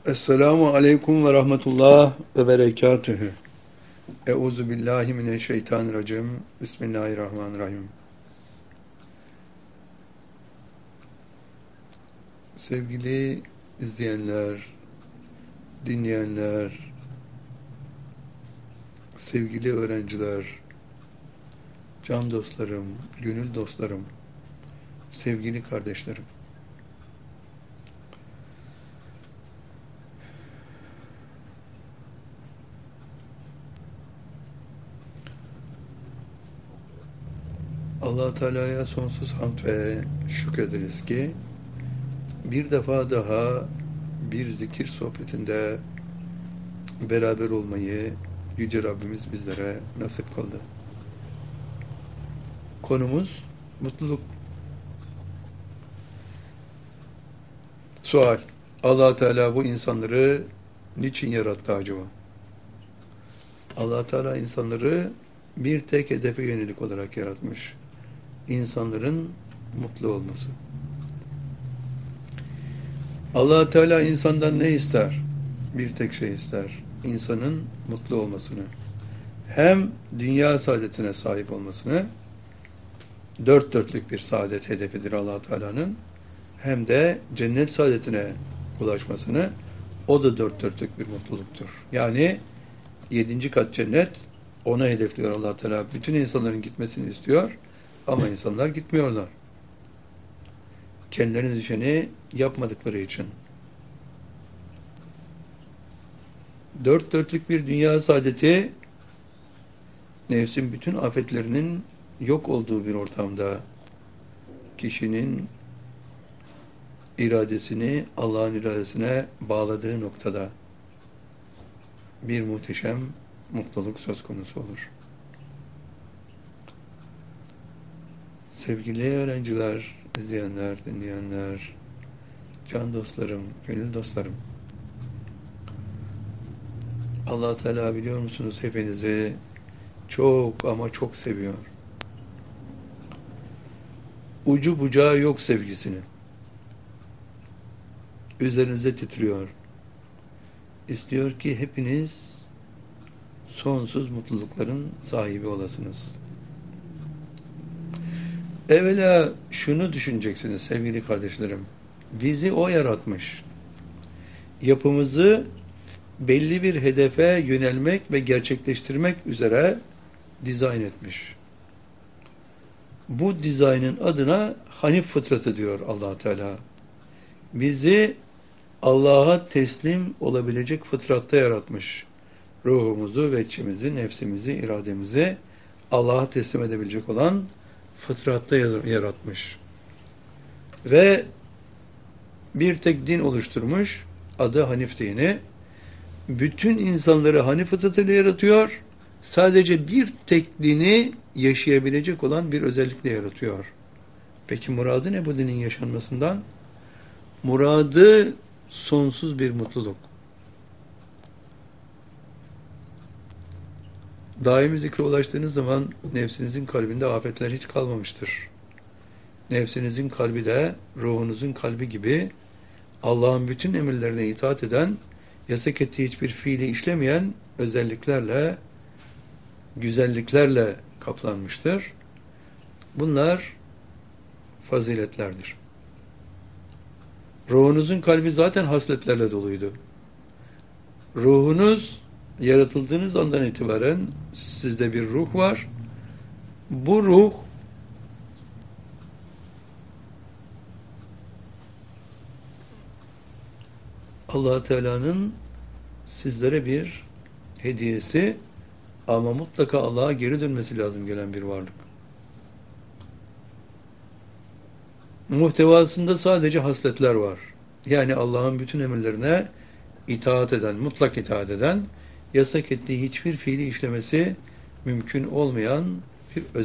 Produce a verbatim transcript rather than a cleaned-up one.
Esselamu aleyküm ve rahmetullah ve berekatühü. Euzu billahi mineşşeytanirracim. Bismillahirrahmanirrahim. Sevgili izleyenler, dinleyenler, sevgili öğrenciler, can dostlarım, gönül dostlarım, sevgili kardeşlerim. Allah Teala'ya sonsuz hamd ve şükrederiz ki bir defa daha bir zikir sohbetinde beraber olmayı Yüce Rabbimiz bizlere nasip kıldı. Konumuz mutluluk. Sual: Allah Teala bu insanları niçin yarattı acaba? Allah Teala insanları bir tek hedefe yönelik olarak yaratmış. İnsanların mutlu olması. Allah Teala insandan ne ister? Bir tek şey ister. İnsanın mutlu olmasını. Hem dünya saadetine sahip olmasını, dört dörtlük bir saadet hedefidir Allah Teala'nın, hem de cennet saadetine ulaşmasını, o da dört dörtlük bir mutluluktur. Yani yedinci kat cennet, ona hedefliyor Allah Teala. Bütün insanların gitmesini istiyor ama insanlar gitmiyorlar. Kendilerine düşeni yapmadıkları için. Dört dörtlük bir dünya saadeti, nefsin bütün afetlerinin yok olduğu bir ortamda, kişinin iradesini Allah'ın iradesine bağladığı noktada bir muhteşem mutluluk söz konusu olur. Sevgili öğrenciler, izleyenler, dinleyenler, can dostlarım, gönül dostlarım. Allah Teala biliyor musunuz hepinizi çok ama çok seviyor. Ucu bucağı yok sevgisini. Üzerinize titriyor. İstiyor ki hepiniz sonsuz mutlulukların sahibi olasınız. Evvela şunu düşüneceksiniz sevgili kardeşlerim. Bizi O yaratmış. Yapımızı belli bir hedefe yönelmek ve gerçekleştirmek üzere dizayn etmiş. Bu dizaynın adına Hanif fıtratı diyor Allah Teala. Bizi Allah'a teslim olabilecek fıtratta yaratmış. Ruhumuzu ve içimizi, nefsimizi, irademizi Allah'a teslim edebilecek olan fıtratta yaratmış. Ve bir tek din oluşturmuş, adı Hanif dini. Bütün insanları Hanif fıtratıyla yaratıyor, sadece bir tek dini yaşayabilecek olan bir özellikle yaratıyor. Peki muradı ne bu dinin yaşanmasından? Muradı sonsuz bir mutluluk. Daimi zikre ulaştığınız zaman nefsinizin kalbinde afetler hiç kalmamıştır. Nefsinizin kalbi de ruhunuzun kalbi gibi Allah'ın bütün emirlerine itaat eden, yasak ettiği hiçbir fiili işlemeyen özelliklerle, güzelliklerle kaplanmıştır. Bunlar faziletlerdir. Ruhunuzun kalbi zaten hasletlerle doluydu. Ruhunuz yaratıldığınız andan itibaren sizde bir ruh var. Bu ruh Allah Teala'nın sizlere bir hediyesi ama mutlaka Allah'a geri dönmesi lazım gelen bir varlık. Muhtevasında sadece hasletler var. Yani Allah'ın bütün emirlerine itaat eden, mutlak itaat eden, yasak ettiği hiçbir fiili işlemesi mümkün olmayan bir özellik.